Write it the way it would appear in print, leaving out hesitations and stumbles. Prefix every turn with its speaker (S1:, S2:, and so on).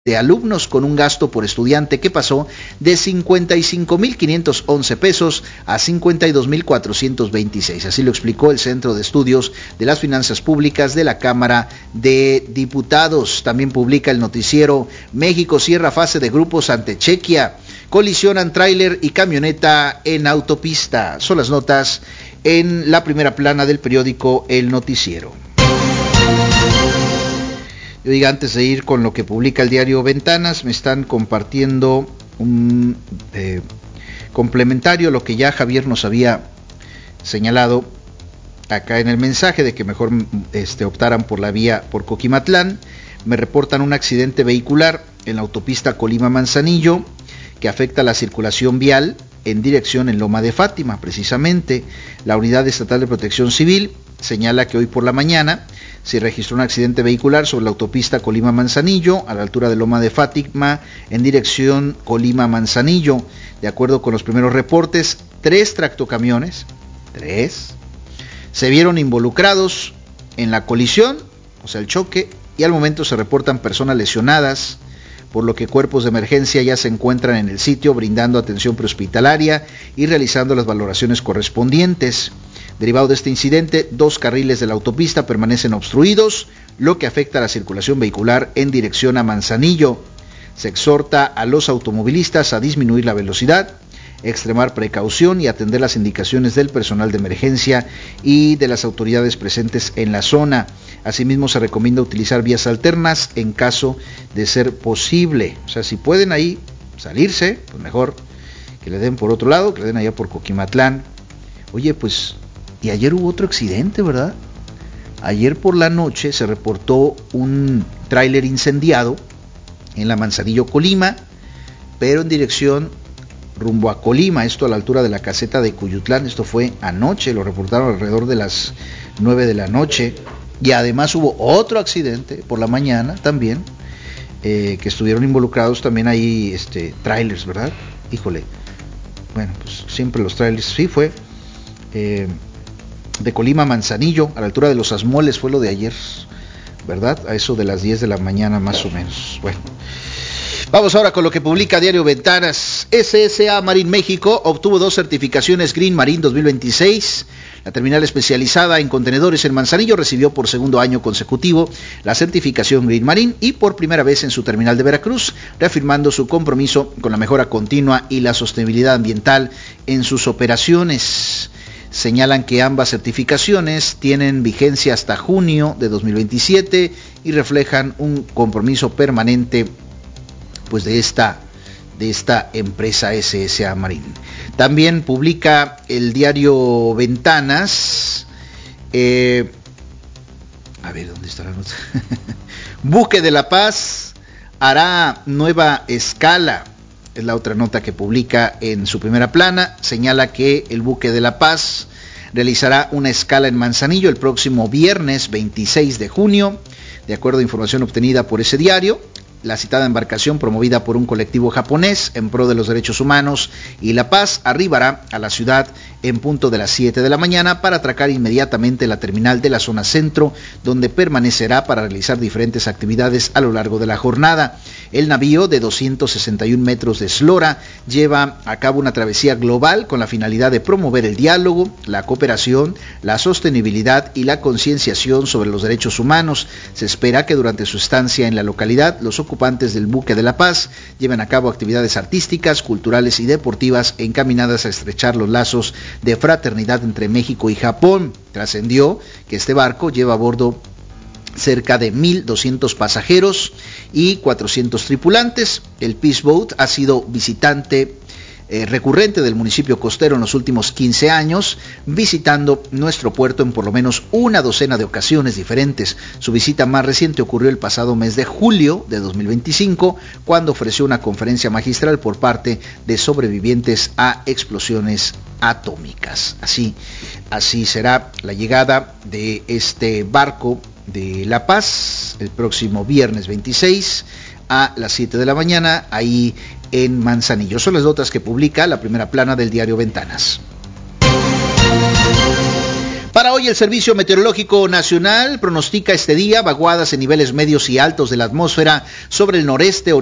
S1: de alumnos con un gasto por estudiante que pasó de 55,511 pesos a 52,426. Así lo explicó el Centro de Estudios de las Finanzas Públicas de la Cámara de Diputados. También publica el noticiero: México cierra fase de grupos ante Chequia. Colisionan tráiler y camioneta en autopista. Son las notas en la primera plana del periódico El Noticiero. Oiga, antes de ir con lo que publica el diario Ventanas, me están compartiendo un complementario a lo que ya Javier nos había señalado acá en el mensaje, de que mejor optaran por la vía por Coquimatlán. Me reportan un accidente vehicular en la autopista Colima-Manzanillo que afecta la circulación vial en dirección en Loma de Fátima. Precisamente, la Unidad Estatal de Protección Civil señala que hoy por la mañana se registró un accidente vehicular sobre la autopista Colima-Manzanillo, a la altura de Loma de Fátima, en dirección Colima-Manzanillo. De acuerdo con los primeros reportes, 3 tractocamiones, se vieron involucrados en la colisión, o sea, el choque, y al momento se reportan personas lesionadas, por lo que cuerpos de emergencia ya se encuentran en el sitio brindando atención prehospitalaria y realizando las valoraciones correspondientes. Derivado de este incidente, 2 carriles de la autopista permanecen obstruidos, lo que afecta a la circulación vehicular en dirección a Manzanillo. Se exhorta a los automovilistas a disminuir la velocidad, extremar precaución y atender las indicaciones del personal de emergencia y de las autoridades presentes en la zona. Asimismo, se recomienda utilizar vías alternas en caso de ser posible. O sea, si pueden ahí salirse, pues mejor que le den por otro lado, que le den allá por Coquimatlán. Oye, pues, y ayer hubo otro accidente, ¿verdad? Ayer por la noche se reportó un tráiler incendiado en la Manzanillo Colima, pero en dirección rumbo a Colima, esto a la altura de la caseta de Cuyutlán. Esto fue anoche, lo reportaron alrededor de las 9 de la noche. Y además hubo otro accidente por la mañana también, que estuvieron involucrados también ahí trailers, ¿verdad? Híjole, bueno, pues siempre los trailers. Sí, fue de Colima a Manzanillo, a la altura de los Asmoles, fue lo de ayer, ¿verdad? A eso de las 10 de la mañana más o menos. Bueno, vamos ahora con lo que publica Diario Ventanas. SSA Marine México obtuvo 2 certificaciones Green Marine 2026. La terminal especializada en contenedores en Manzanillo recibió por segundo año consecutivo la certificación Green Marine y por primera vez en su terminal de Veracruz, reafirmando su compromiso con la mejora continua y la sostenibilidad ambiental en sus operaciones. Señalan que ambas certificaciones tienen vigencia hasta junio de 2027 y reflejan un compromiso permanente, pues, de esta empresa SSA Marine. También publica el diario Ventanas, a ver, ¿dónde está la nota? Buque de La Paz hará nueva escala. Es la otra nota que publica en su primera plana. Señala que el Buque de La Paz realizará una escala en Manzanillo el próximo viernes 26 de junio. De acuerdo a información obtenida por ese diario, la citada embarcación, promovida por un colectivo japonés en pro de los derechos humanos y la paz, arribará a la ciudad en punto de las 7 de la mañana para atracar inmediatamente la terminal de la zona centro, donde permanecerá para realizar diferentes actividades a lo largo de la jornada. El navío, de 261 metros de eslora, lleva a cabo una travesía global con la finalidad de promover el diálogo, la cooperación, la sostenibilidad y la concienciación sobre los derechos humanos. Se espera que durante su estancia en la localidad, los ocupantes del Buque de La Paz lleven a cabo actividades artísticas, culturales y deportivas encaminadas a estrechar los lazos de fraternidad entre México y Japón. Trascendió que este barco lleva a bordo cerca de 1,200 pasajeros y 400 tripulantes. El Peace Boat ha sido visitante recurrente del municipio costero en los últimos 15 años, visitando nuestro puerto en por lo menos una docena de ocasiones diferentes. Su visita más reciente ocurrió el pasado mes de julio de 2025, cuando ofreció una conferencia magistral por parte de sobrevivientes a explosiones atómicas. Así será la llegada de este barco de La Paz el próximo viernes 26 a las 7 de la mañana, ahí en Manzanillo. Son las notas que publica la primera plana del diario Ventanas. Para hoy el Servicio Meteorológico Nacional pronostica este día vaguadas en niveles medios y altos de la atmósfera sobre el noreste,